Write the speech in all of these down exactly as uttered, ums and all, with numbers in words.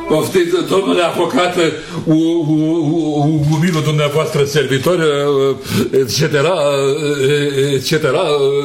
Poftiți, domnule avocat, umilul dumneavoastră servitor, et cetera, et cetera.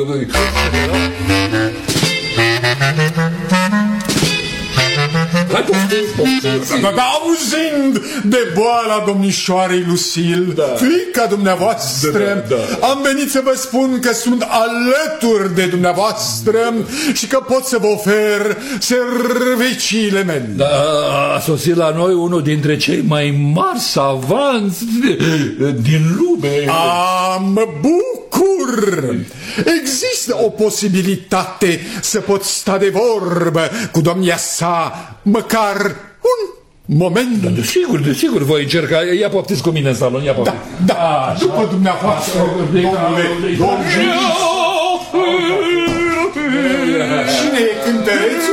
Auzind de boala domnișoarei Lucille, da. Fiica dumneavoastră, da, da. Am venit să vă spun că sunt alături de dumneavoastră și că pot să vă ofer serviciile mele. Da, a sosit la noi unul dintre cei mai mari savanți din lume. A, mă bucur! Există o posibilitate să pot sta de vorbă cu domnia sa măcar un moment? Da, desigur, desigur, voi încerca. Ia poftiți cu mine în salon, ia poftiți. Da, da, după dumneavoastră, domnule, domnule. Cine e cântărețul?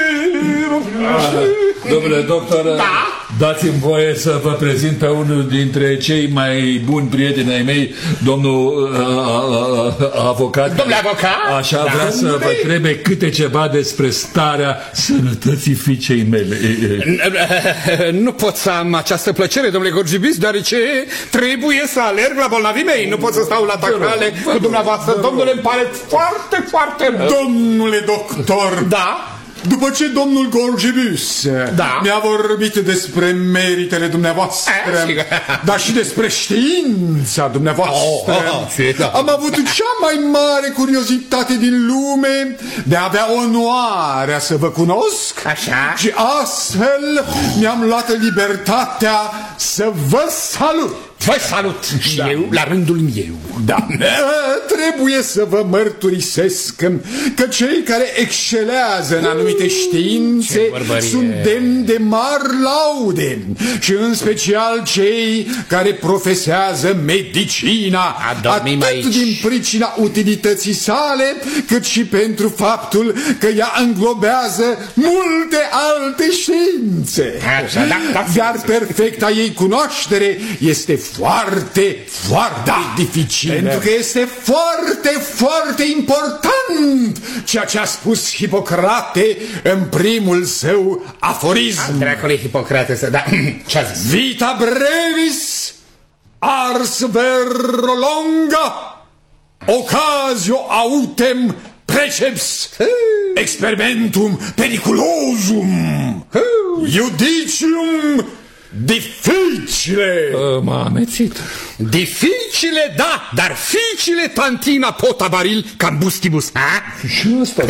Domnule doctor, da? Dați-mi voie să vă prezint pe unul dintre cei mai buni prieteni ai mei, domnul uh, avocat. Domnule avocat? Așa da, vrea să vă întrebe câte ceva despre starea sănătății fiicei mele. Nu pot să am această plăcere, domnule Gorgibis, deoarece trebuie să alerg la bolnavii mei. Nu pot să stau la tacrale cu dumneavoastră. Domnule, îmi pare foarte, foarte rău. Domnule doctor. Da? După ce domnul Gorgibus da. mi-a vorbit despre meritele dumneavoastră, e, dar și despre știința dumneavoastră, oh, oh, oh, da. am avut cea mai mare curiozitate din lume de a avea onoarea să vă cunosc. Așa. Și astfel mi-am luat libertatea să vă salut. Vă salut și da. eu, la rândul meu. Da. Trebuie să vă mărturisesc că cei care excelează în anumite științe sunt demni de mari laude și în special cei care profesează medicina, Adormim atât aici. din pricina utilității sale, cât și pentru faptul că ea înglobează multe alte științe. Așa, da, da, Dar perfecta ei cunoaștere este foarte, foarte da, dificilă. Pentru că este foarte, foarte important ceea ce a spus Hipocrate în primul său aforism. Dracule Hipocrate, să da. Ce a zis? Vita brevis, ars vero longa, occasio autem preceps, experimentum periculosum, judicium dificile. Uh, M-a amețit. Dificile, da, dar ficile tantina potabaril cambustibus. Și ăsta,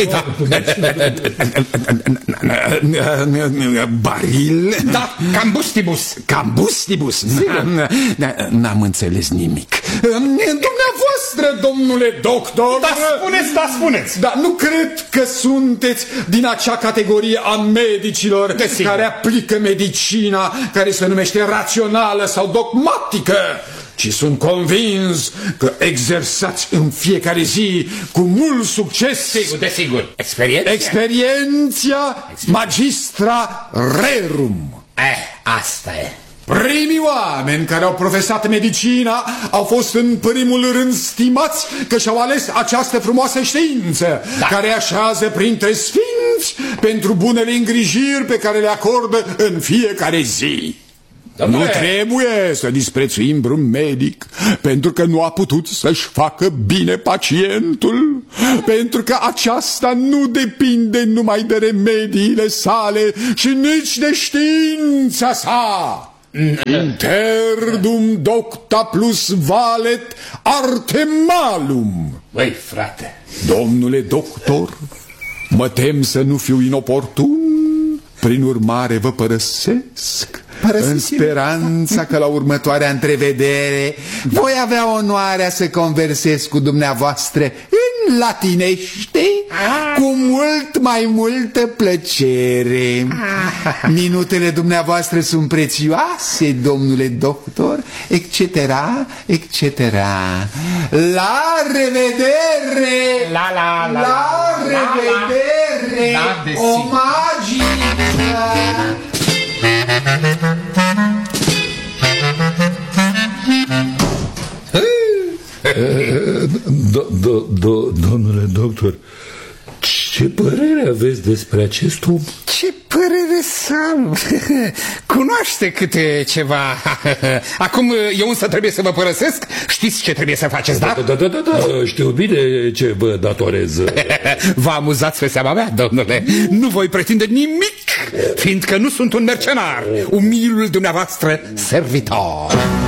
baril? Da, cambustibus. Cambustibus? N-am înțeles nimic. Dumneavoastră, domnule doctor... Da, spuneți, da, spuneți. Dar nu cred că sunteți din acea categorie a medicilor Desigur. care aplică medicina care se numește rațională sau dogmatică, ci sunt convins că exersați în fiecare zi cu mult succes. Sigur, desigur. Experiența? Experienția magistra rerum. Eh, asta e. Primii oameni care au profesat medicina au fost în primul rând stimați că și-au ales această frumoasă știință, da. care așează printre sfinți pentru bunele îngrijiri pe care le acordă în fiecare zi. Domnule. Nu trebuie să disprețuim vreun medic pentru că nu a putut să-și facă bine pacientul, pentru că aceasta nu depinde numai de remediile sale și nici de știința sa. Interdum docta plus valet arte malum. Băi, frate. Domnule doctor, mă tem să nu fiu inoportun, prin urmare vă părăsesc în speranța că la următoarea întrevedere voi avea onoarea să conversez cu dumneavoastră în latinește cu mult mai multă plăcere. Minutele dumneavoastră sunt prețioase, domnule doctor, et cetera, et cetera. La revedere! La la la! La revedere! La, la, omagii! Do, do, do, domnule doctor, ce părere aveți despre acest om? Ce părere să am? Cunoaște câte ceva. Acum eu însă trebuie să vă părăsesc. Știți ce trebuie să faceți, da? Da, da, da, da, știu bine ce vă datorez. Vă amuzați pe seama mea, domnule. Nu voi pretinde nimic, fiindcă nu sunt un mercenar, umilul dumneavoastră servitor.